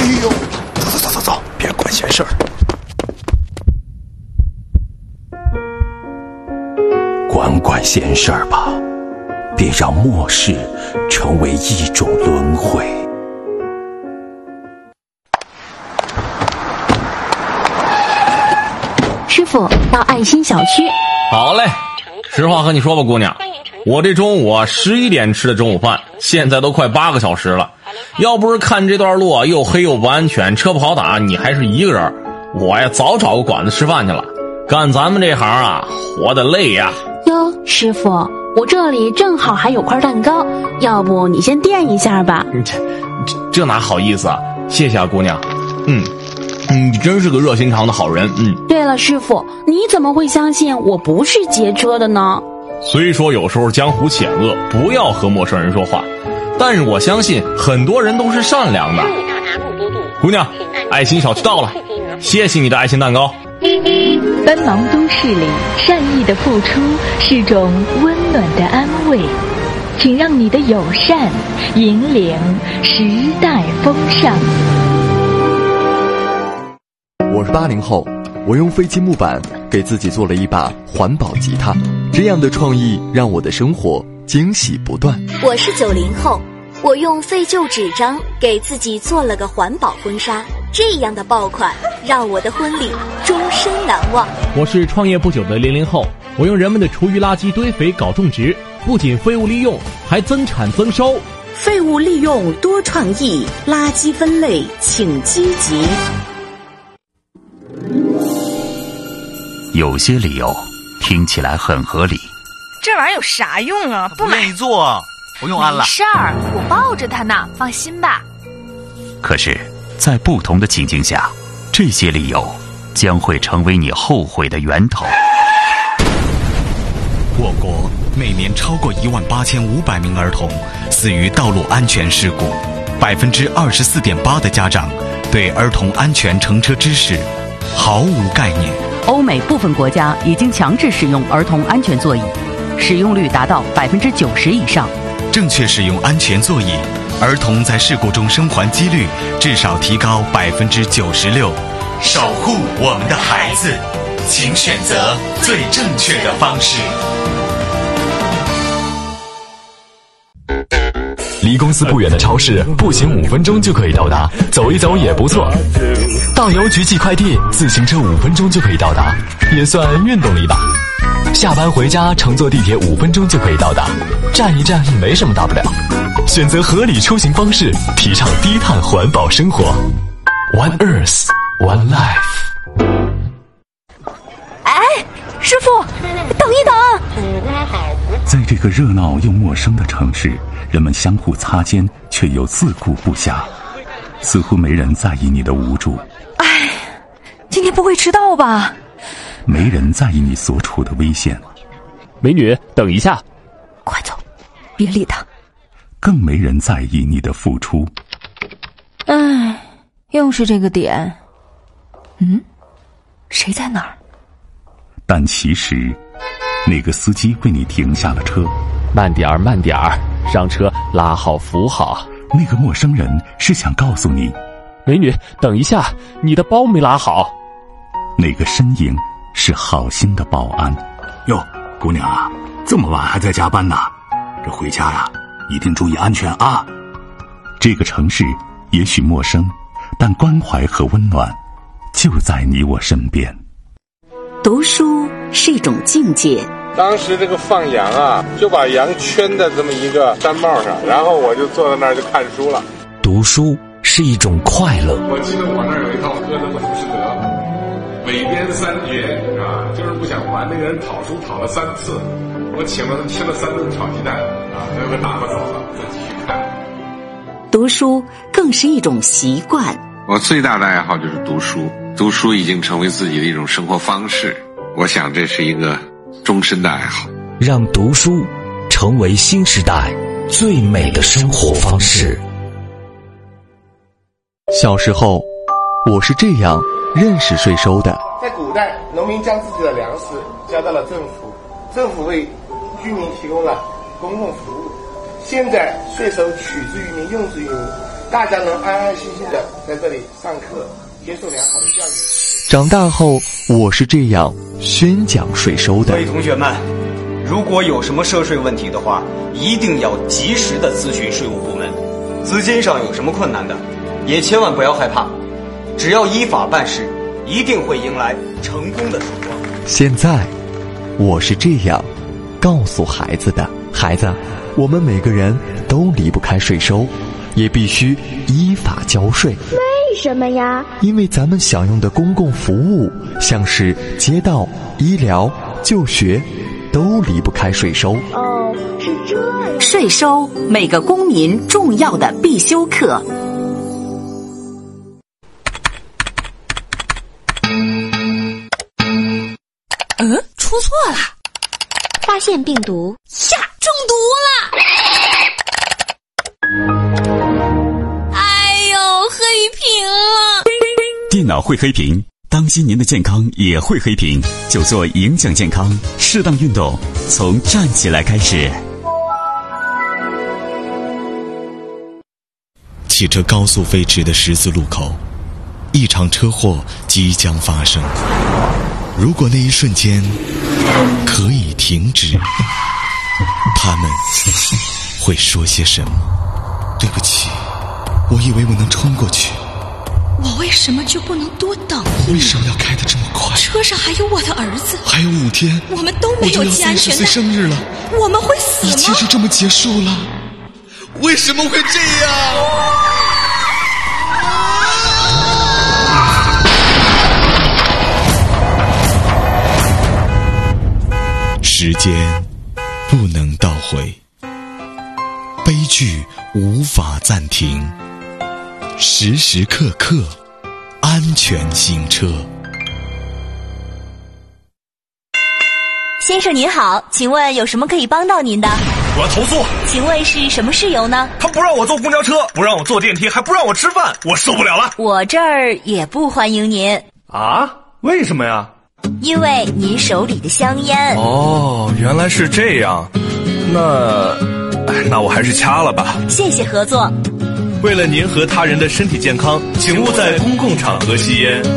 呦，走，别管闲事儿。管闲事儿吧，别让末世成为一种轮回。 师傅，到爱心小区。 好嘞，实话和你说吧，姑娘，我这中午11点吃的中午饭，现在都快8个小时了。要不是看这段路又黑又不安全，车不好打，你还是一个人，我呀早找个馆子吃饭去了。干咱们这行啊，活得累呀。 哟，师傅，我这里正好还有块蛋糕，要不你先垫一下吧。 这哪好意思啊，谢谢啊，姑娘。你真是个热心肠的好人。 对了，师傅，你怎么会相信我不是劫车的呢？ 虽说有时候江湖险恶，不要和陌生人说话，但是我相信很多人都是善良的。姑娘，爱心小区到了，谢谢你的爱心蛋糕。 奔忙都市里，善意的付出是种温暖的安慰，请让你的友善引领时代风尚。 我是80后，我用废弃木板给自己做了一把环保吉他，这样的创意让我的生活惊喜不断。 我是90后，我用废旧纸张给自己做了个环保婚纱，这样的爆款让我的婚礼终身难忘。 我是创业不久的00后，我用人们的厨余垃圾堆肥搞种植，不仅废物利用，还增产增收。 废物利用多创意，垃圾分类请积极。 有些理由听起来很合理， 这玩意儿有啥用啊？不买。 愿意做，不用安了。 没事儿，我抱着它呢，放心吧。 可是在不同的情境下，这些理由将会成为你后悔的源头。 我国每年超过18500名儿童死于道路安全事故，24.8%的家长对儿童安全乘车知识毫无概念。 欧美部分国家已经强制使用儿童安全座椅，使用率达到90%以上。 正确使用安全座椅，儿童在事故中生还几率至少提高96%。守护我们的孩子，请选择最正确的方式。 离公司不远的超市，步行5分钟就可以到达，走一走也不错。到邮局寄快递，自行车5分钟就可以到达，也算运动了一把。下班回家，乘坐地铁5分钟就可以到达，站一站没什么大不了。选择合理出行方式，提倡低碳环保生活。One Earth, One Life。 哎，师傅，等一等！ 在这个热闹又陌生的城市，人们相互擦肩，却又自顾不暇，似乎没人在意你的无助。 哎，今天不会迟到吧？ 没人在意你所处的危险。 美女，等一下。 快走，别理他。 更没人在意你的付出。 哎，又是这个点。谁在哪儿？ 但其实那个司机为你停下了车。 慢点儿，慢点儿，上车，拉好扶好。 那个陌生人是想告诉你， 美女，等一下，你的包没拉好。 那个身影是好心的保安。 哟，姑娘啊，这么晚还在加班呢，这回家呀，一定注意安全啊。 这个城市也许陌生，但关怀和温暖就在你我身边。 读书是一种境界。 当时这个放羊啊，就把羊圈在这么一个毡帽上，然后我就坐在那儿就看书了。 读书是一种快乐。 我记得我那儿有一套歌德的《浮士德》，每编3绝啊，就是不想还。那个人讨书讨了3次，我请了他吃了3顿炒鸡蛋啊，最后打发走了，再继续看。 读书更是一种习惯。 我最大的爱好就是读书，读书已经成为自己的一种生活方式。我想这是一个终身的爱好， 让读书成为新时代最美的生活方式。 小时候，我是这样认识税收的。 在古代，农民将自己的粮食交到了政府，政府为居民提供了公共服务。现在，税收取之于民，用之于民， 大家能安安心心的在这里上课，接受良好的教育。 长大后，我是这样宣讲税收的。 各位同学们，如果有什么涉税问题的话，一定要及时的咨询税务部门。资金上有什么困难的，也千万不要害怕，只要依法办事，一定会迎来成功的曙光。 现在，我是这样告诉孩子的：孩子，我们每个人都离不开税收，也必须依法交税。 为什么呀？ 因为咱们享用的公共服务，像是街道、医疗、就学，都离不开税收。 哦，是这样。 税收，每个公民重要的必修课。 出错了， 发现病毒呀，中毒了！哎呦，黑屏了！ 电脑会黑屏，当心您的健康也会黑屏，就做影响健康，适当运动，从站起来开始。 汽车高速飞驰的十字路口，一场车祸即将发生。如果那一瞬间可以停止，他们会说些什么？对不起，我以为我能冲过去。 我为什么就不能多等一秒？ 为什么要开得这么快？ 车上还有我的儿系， 还有5天， 我们都没有系安全带。 我就要40岁生日了， 我们会死吗？ 一切就这么结束了？为什么会这样？时间不能倒回，悲剧无法暂停，时时刻刻安全行车。 先生您好，请问有什么可以帮到您的？ 我要投诉。 请问是什么事由呢？ 他不让我坐公交车，不让我坐电梯，还不让我吃饭，我受不了了。 我这儿也不欢迎您。 啊？为什么呀？ 因为您手里的香烟。 哦，原来是这样。那我还是掐了吧。 谢谢合作。 为了您和他人的身体健康，请勿在公共场合吸烟。